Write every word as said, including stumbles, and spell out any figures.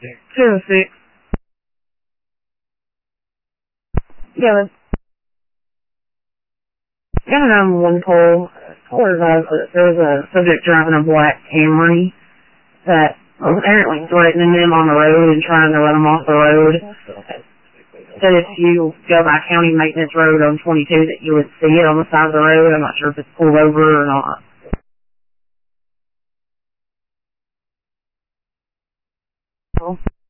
two oh six. Yeah, got a nine one one call. Call advised that there was a subject driving a black Camry that was apparently threatening them on the road and trying to let them off the road. Said if you go by County Maintenance Road on twenty-two that you would see it on the side of the road. I'm not sure if it's pulled over or not.